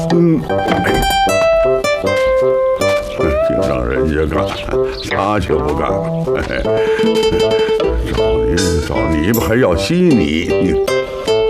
净让人家干，他却不干了。找你还要吸你。